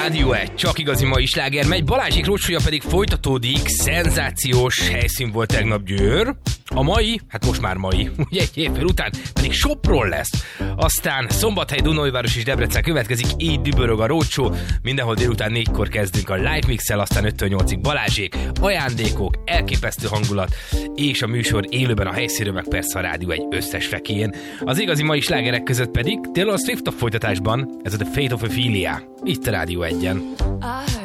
Rádió 1, csak igazi mai sláger megy, Balázsék roadshow pedig folytatódik, szenzációs helyszín volt tegnap Győr. A mai, hát most már mai, ugye egy hétfő után pedig Sopron lesz. Aztán Szombathely, Dunaújváros és Debrecen következik, így dübörög a roadshow. Mindenhol délután 4-kor kezdünk a live mixel, aztán 5-8-ig Balázsék, ajándékok, elképesztő hangulat, és a műsor élőben a helyszínről, meg persze a Rádió 1 összes fekéjén. Az igazi mai slágerek között pedig Taylor Swift a folytatásban, ez a The Fate of Ophelia, itt a Rádió 1-en.